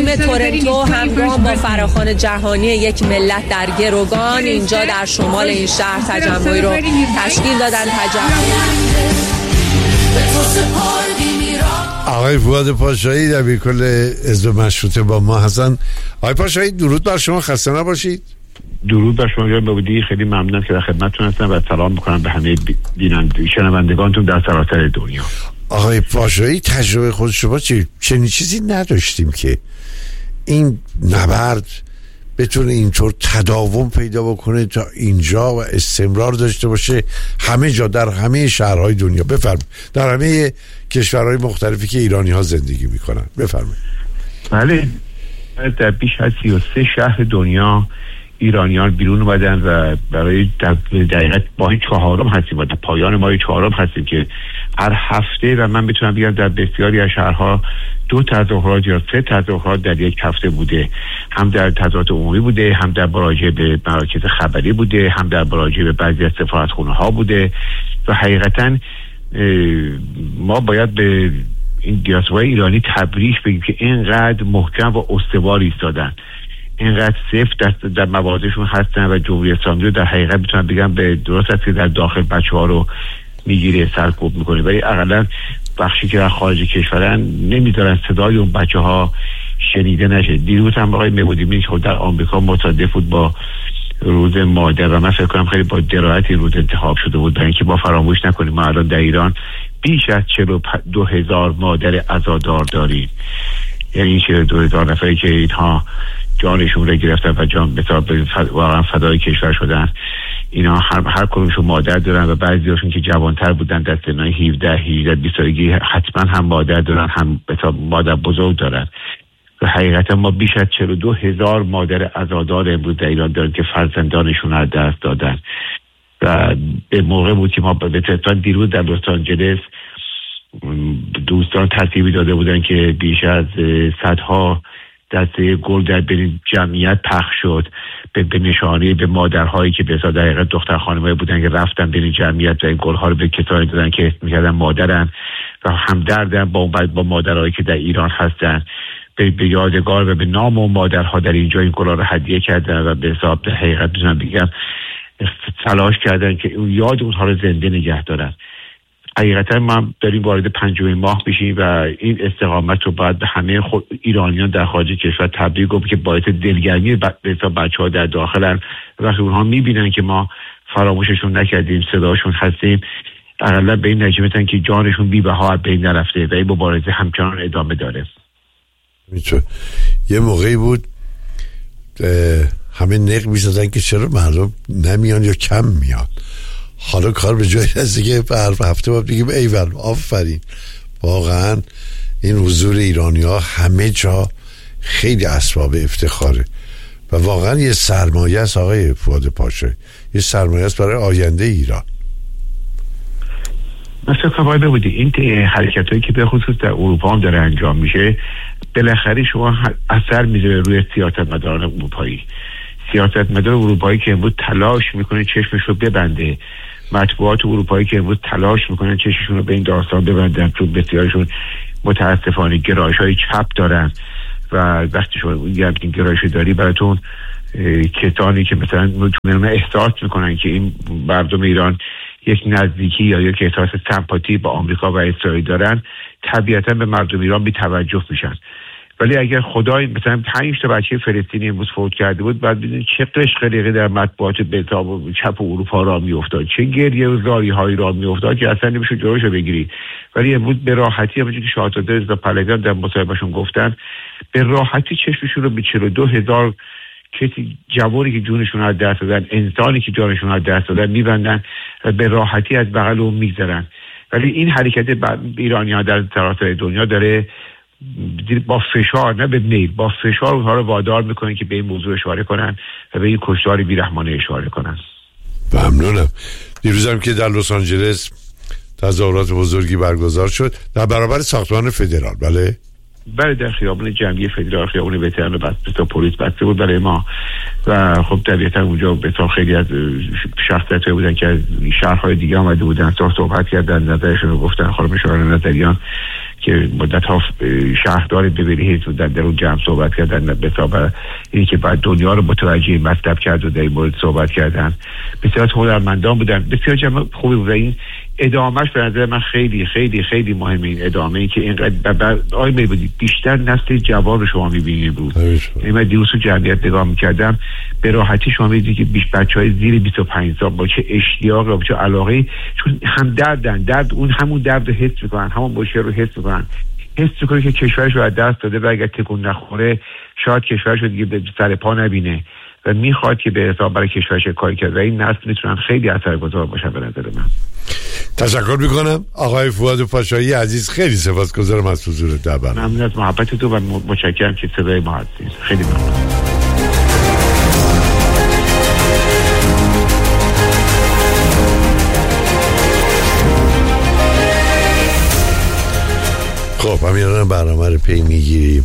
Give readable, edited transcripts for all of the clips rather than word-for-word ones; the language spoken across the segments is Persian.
اقلیم تورنتو همگام با فراخوان جهانی یک ملت در گروگان اینجا در شمال این شهر تجمعی رو تشکیل دادن. آقای فؤاد پاشایی دبیرکل حزب مشروطه با ما هستن. آقای پاشایی درود بر شما، خسته نباشید. درود بر شما جناب بودی، خیلی ممنونم که در خدمتتون هستم و سلام میکنم به همه شنوندگانتون در سراسر دنیا. آقای پاشایی تجربه خود شما چنین چیزی نداشتیم که این نبرد بتونه اینطور تداوم پیدا بکنه تا اینجا و استمرار داشته باشه همه جا در همه شهرهای دنیا. بفرمایید. در همه کشورهای مختلفی که ایرانی ها زندگی میکنن. بفرمایید. بله، در بیش از 33 شهر دنیا ایرانیان بیرون اومدن و برای در دقیقت ماه چهارم هستیم و در پایان ماه چهارم هستیم که هر هفته و من بتونم بگم در بسیاری از شهرها 2 تظاهرات یا 3 تظاهرات در یک هفته بوده، هم در تظاهرات عمومی بوده، هم در مراجعه به مراکز خبری بوده، هم در مراجعه به بعضی از سفارتخانه ها بوده و حقیقتا ما باید به این دیاسپورای ایرانی تبریک بگیم که اینقدر محکم و استوار ایستادن، اینقدر سفت در مواردشون هستن و جمهوری اسلامی رو در حقیقت میتونم بگم به درست است که در داخل بچه ها رو میگیره، سرکوب میکنه، ولی اقلا بخشی که در خارج کشورن نمیذارن صدای اون بچه ها شنیده نشه. دیروز هم آقای مبودی خود در آمریکا مصادف بود با روز مادر و من فکر کنم خیلی با درایت این روز انتخاب شده بود، برای اینکه ما فراموش نکنیم ما الان در ایران بیش از 42,000 مادر عزادار داریم، یعنی 42,000 نفری که اینها جانشون رو گرفتن و جان واقعا فدای کشور شدن. اینا هر کدومشون مادر دارن و بعضیاشون که جوانتر بودن در سنای 17 20 سالگی حتما هم مادر دارن، هم مادر بزرگ دارن و حقیقتا ما بیش از 42,000 مادر عزادار امروز در ایران داریم که فرزندانشون از دست دادن و به موقع بود که ما به تهران دیروز در لس آنجلس دوستان ترتیبی داده بودن که بیش از صدها دسته گل در بین جمعیت پخش شد به نشانه به مادرهایی که به دقیقه دختر خانمایی بودن که رفتن بین جمعیت و این گلها رو به کسانی دادن که اسم می‌کردن مادرن و همدردن با مادرهایی که در ایران هستن، به یادگار و به نام و مادرها در اینجا این گلها رو هدیه کردن و به حساب در حقیقت می‌تونم بگم تلاش کردن که اون یاد اونها رو زنده نگه دارن. حقیقتا ما داریم وارد 5 ماه میشیم و این استقامت رو باید به همه ایرانیان در خارج کشور تبریک گفت که باعث دلگرمی بچه‌ها در داخلن. وقتی اونها میبینن که ما فراموششون نکردیم، صداشون هستیم، اقلا به این نتیجه میرسن که جانشون بی‌بها از بین نرفته و این مبارزه همچنان ادامه داره. یه موقعی بود همه نق می‌زدن که چرا مردم نمیان یا کم میاد. حالا کار به جای رسید که هر هفته باید بگیم ایول آفرین. واقعا این حضور ایرانی ها همه جا خیلی اسباب افتخاره و واقعا یه سرمایه است. آقای فؤاد پاشایی یه سرمایه است برای آینده ایران. مثلا باید بودی این حرکت هایی که به خصوص در اروپا هم داره انجام میشه بالاخره شما اثر میذاره روی سیاستمداران اروپایی. سیاستمدار اروپایی که امروز تلاش میکنه چشمش رو ببنده، مطبوعات اروپایی که امروز تلاش میکنن چشمشون رو به این داستان ببندن، چون بسیارشون متاسفانه گرایش‌های چپ دارن و وقتی شما این گرایش داری براتون کسانی که مثلا احساس میکنن که این مردم ایران یک نزدیکی یا یک احساس سمپاتی با آمریکا و اسرائیل دارن، طبیعتا به مردم ایران بی توجه میشن. ولی اگر خدای مثلا 5 تا بچه فلسطینی امروز فوت کرده بود، بعد ببینید چه قشقرقی در مطبوعات بتاب و چپ اروپا را میافتاد، چه گریه و زاری هایی را میافتاد که اصلا نمیشه جلوشو بگیری. ولی امروز به راحتی همونجوری که شاهزاده رضا پهلوی در مصاحبهشون گفتن، به راحتی چشمشون رو به 42,000 کسی جوانی که جونشون از دست دادن، انسانی که جانشون از دست دادن میبندن و به راحتی از بغل اون میگذرن. ولی این حرکت ایرانی‌ها در سراسر دنیا داره با فشار، نه به میل، با فشار اونها رو وادار میکنن که به این موضوع اشاره کنن و به این کشتار بیرحمانه اشاره کنن. ممنونم. دیروزم که در لس آنجلس تظاهرات بزرگی برگزار شد در برابر ساختمان فدرال. بله در خیابان جمعی فدرال، خیابان وترن بسته تا پلیس بسته بود برای ما و خب طبیعتا اونجا بسیار خیلی از شخصیت‌ها بودن که از شهرهای دیگه آمده بودن، صحبت کردن، نظرشون رو گفتن. خانم شاهران نظریان که مدت ها شهردار ببری حزب در اون جمع صحبت کردن به اینی که بعد دنیا رو متوجه مطلب کرد و در این مورد صحبت کردن. بسیار هنرمندان بودن، بسیار جمع خوبی بود و این ادامهش به نظر من خیلی خیلی خیلی مهمه. این ادامه ای که اینقدر آقای میبودید بیشتر نسل جوان رو شما میبینید بود. من دیروز تو جمعیت نگاه میکردم به راحتی شما میدید که بچهای زیر 25 سال با چه اشتیاق و چه علاقه، چون هم درد اون همون درد رو حس میکنن، همون مشکل رو حس میکنن، حس میکنه که کشورش رو از دست داده و اگر تکون نخوره شاید کشورش رو دیگه به سر پا نبینه و میخواد که به حساب برای کشورش کاری کرد و این نسل میتونن خیلی اثرگذار باشن به نظر من. تشکر میکنم آقای فؤاد پاشایی عزیز، خیلی سپاسگزارم از حضورت در برنامه. ممنون از محبت تو و متشکرم که صدای ما هستید. خیلی ممنون. خب همین برنامه رو پی میگیریم.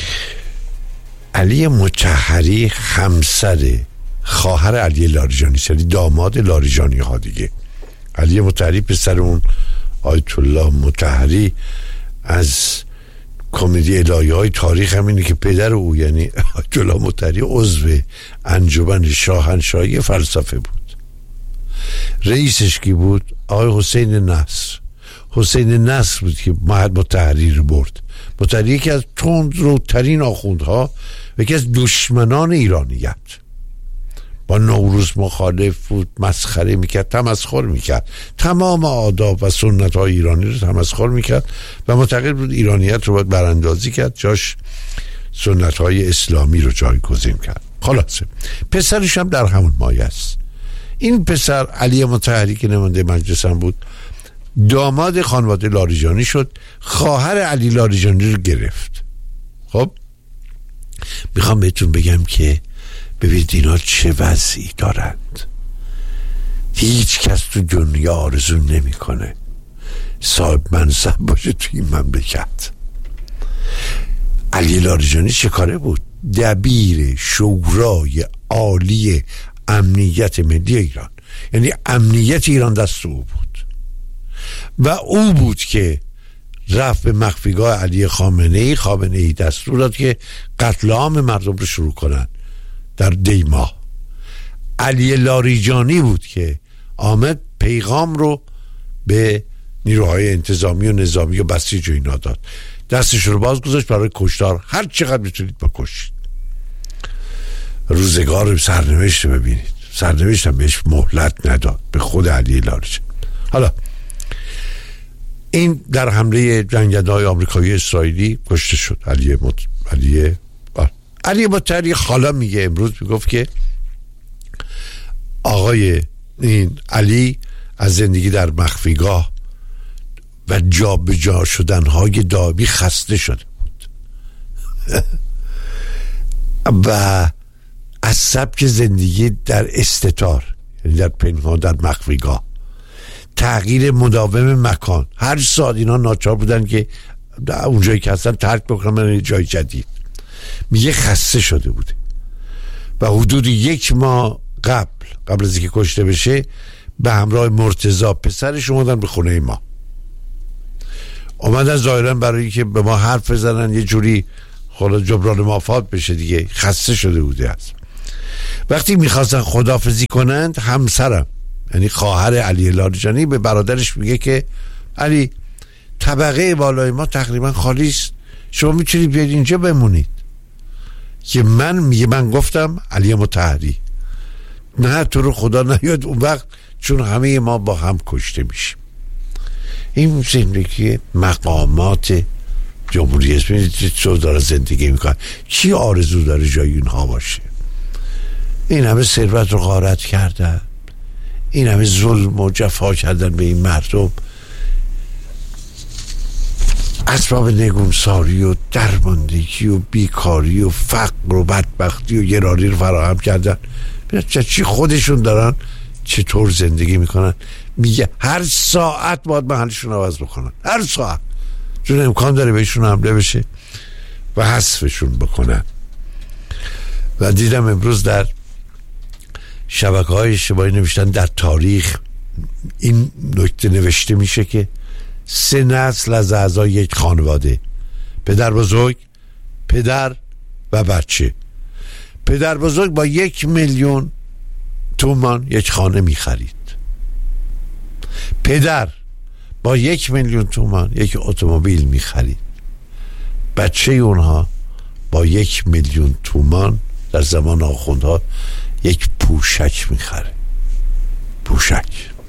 علی مطهری همسر خواهر علی لاریجانی، یعنی داماد لاریجانی ها دیگه. علی مطهری پسر اون آیت الله مطهری از کمدی الهی های تاریخ همینه که پدر او یعنی آیت الله مطهری عضو انجمن شاهنشاهی فلسفه بود. رئیسش کی بود؟ آقای حسین نصر. حسین نصر بود که مطهری رو برد. مطهری یکی از تندروترین آخوندها و یکی از دشمنان ایرانیت، با نوروز مخالف بود، مسخره میکرد، تمسخر میکرد، تمام آداب و سنت های ایرانی رو تمسخر میکرد و معتقد بود ایرانیت رو باید براندازی کرد، جاش سنت های اسلامی رو جایگزین کرد. خلاصه پسرش هم در همون مایه است. این پسر علی مطهری که نماینده مجلس هم بود، داماد خانواده لاریجانی شد، خواهر علی لاریجانی رو گرفت. خب میخوام بهتون بگم که ببینید اینا چه وضعی دارند. هیچ کس تو دنیا آرزو نمی کنه صاحب منصب باشه تو این مملکت. علی لاریجانی چه کاره بود؟ دبیر شورای عالی امنیت ملی ایران، یعنی امنیت ایران دست او بود و او بود که رفت به مخفیگاه علی خامنه ای دستور داد که قتل عام مردم رو شروع کنن در دی ماه. علی لاریجانی بود که آمد پیغام رو به نیروهای انتظامی و نظامی و بسیج و اینا داد، دستش رو باز گذاشت برای کشتار، هر چقدر میتونید بکشید. روزگار سرنوشت ببینید، سرنوشت هم بهش مهلت نداد، به خود علی لاریجانی. حالا این در حمله جنگنده‌های آمریکایی اسرائیلی کشته شد. علی مطهری حالا میگه، امروز میگفت که آقای این علی از زندگی در مخفیگاه و جا به جا شدنهای دائمی خسته شده بود و از سبک زندگی در استتار، یعنی در پنهان در مخفیگاه، تغییر مداوم مکان، هر ساعت اینا ناچار بودن که اونجایی که هستن ترک بکنن جای جدید. میگه خسته شده بوده و حدود 1 ماه قبل از اینکه کشته بشه به همراه مرتضی پسرش اومدن به خونه ما، اومدن ظاهرا برای که به ما حرف بزنن، یه جوری خلاص جبران مافات بشه دیگه. خسته شده بوده است. وقتی میخواستن خداحافظی کنند، همسرم یعنی خواهر علی لاریجانی به برادرش میگه که علی، طبقه بالای ما تقریبا خالی است، شما میتونید بیاید اینجا بمونید. که من گفتم علی مطهری، نه تو رو خدا نیاد اون وقت، چون همه ما با هم کشته میشیم. این زندگی مقامات جمهوری اسلامی چطور داره زندگی میکنه؟ کی آرزو داره جای اینها باشه؟ این همه ثروت رو غارت کردن، این همه ظلم و جفا کردن به این مردم، اسباب نگونساری و درماندگی و بیکاری و فقر و بدبختی و گرانی رو فراهم کردن. چی خودشون دارن چطور زندگی میکنن؟ میگه هر ساعت باید محلشون عوض بکنن، هر ساعت، چون امکان داره بهشون حمله بشه و حذفشون بکنن. و دیدم امروز در شبکه‌های اجتماعی نوشتن در تاریخ این نکته نوشته میشه که 3 نسل از اعضای یک خانواده، پدر بزرگ، پدر و بچه. پدر بزرگ با 1,000,000 تومان یک خانه می‌خرید. پدر با 1,000,000 تومان یک اتومبیل می‌خرید. بچه اونها با 1,000,000 تومان در زمان آخوندها یک پوشک می‌خره. پوشک.